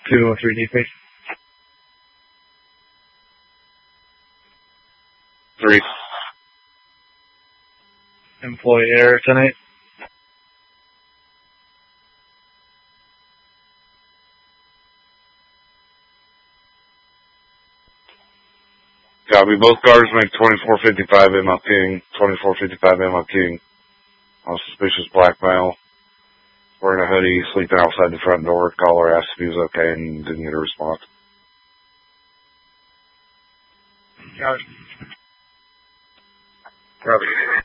203 DP. 3. Employee error tonight. Copy. Both cars make 2455 MLKing. 2455 MLKing. On suspicious black male. Wearing a hoodie, sleeping outside the front door. Caller asked if he was okay and didn't get a response. Got it. Copy.